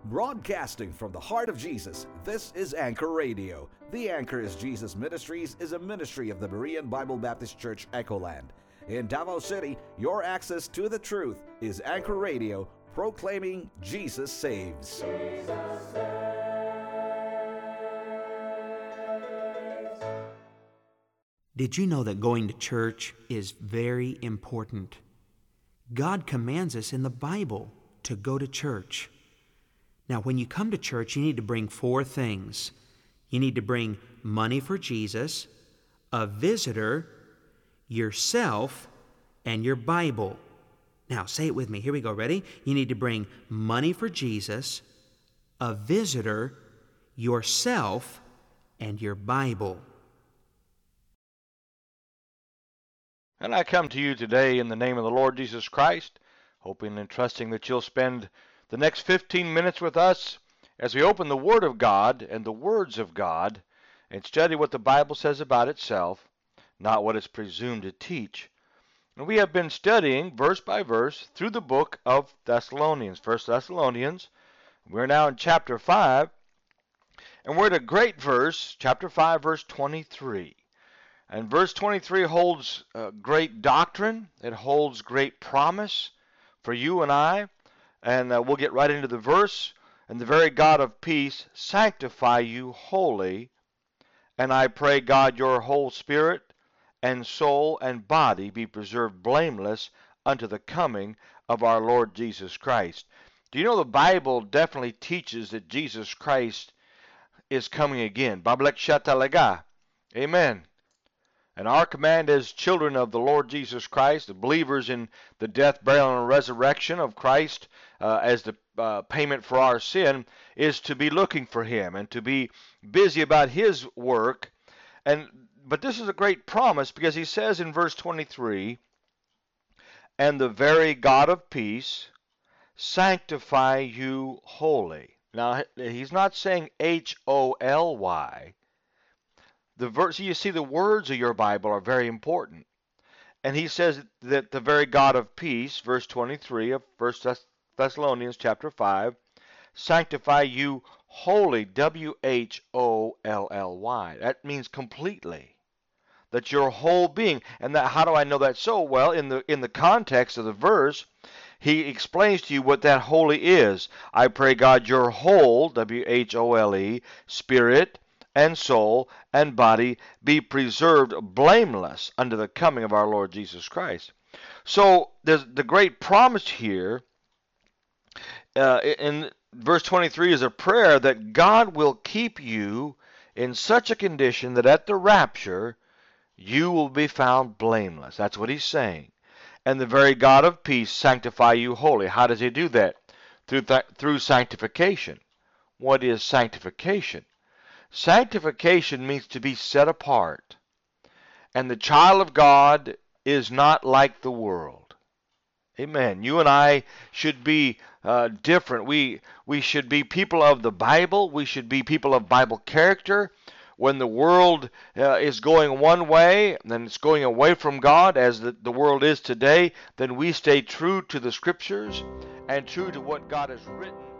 Broadcasting from the heart of Jesus, this is Anchor Radio. The Anchor is Jesus Ministries is a ministry of the Berean Bible Baptist Church, Echoland. In Davao City, your access to the truth is Anchor Radio, proclaiming Jesus saves. Jesus saves. Did you know that going to church is very important? God commands us in the Bible to go to church. Now, when you come to church, you need to bring 4 things. You need to bring money for Jesus, a visitor, yourself, and your Bible. Now, say it with me. Here we go. Ready? You need to bring money for Jesus, a visitor, yourself, and your Bible. And I come to you today in the name of the Lord Jesus Christ, hoping and trusting that you'll spend the next 15 minutes with us as we open the Word of God and the words of God and study what the Bible says about itself, not what it's presumed to teach. And we have been studying verse by verse through the book of Thessalonians, 1 Thessalonians. We're now in chapter 5, and we're at a great verse, chapter 5, verse 23. And verse 23 holds great doctrine. It holds great promise for you and I. And we'll get right into the verse. And the very God of peace sanctify you wholly. And I pray, God, your whole spirit and soul and body be preserved blameless unto the coming of our Lord Jesus Christ. Do you know the Bible definitely teaches that Jesus Christ is coming again? Bablek Shatalega. Amen. And our command as children of the Lord Jesus Christ, the believers in the death, burial, and resurrection of Christ as the payment for our sin, is to be looking for Him and to be busy about His work. But this is a great promise because He says in verse 23, and the very God of peace sanctify you wholly. Now, He's not saying H-O-L-Y. The verse, you see, the words of your Bible are very important. And he says that the very God of peace, verse 23 of 1 Thessalonians chapter 5, sanctify you wholly, W-H-O-L-L-Y. That means completely. That your whole being. And that, how do I know that so? Well, in the context of the verse, he explains to you what that holy is. I pray, God, your whole, W-H-O-L-E, spirit, and soul and body be preserved blameless unto the coming of our Lord Jesus Christ. So there's the great promise here in verse 23 is a prayer that God will keep you in such a condition that at the rapture you will be found blameless. That's what he's saying. And the very God of peace sanctify you wholly. How does he do that? Through sanctification. What is sanctification? Sanctification means to be set apart. And the child of God is not like the world. Amen. You and I should be different. We should be people of the Bible. We should be people of Bible character. When the world is going one way, then it's going away from God as the world is today, then we stay true to the Scriptures and true to what God has written.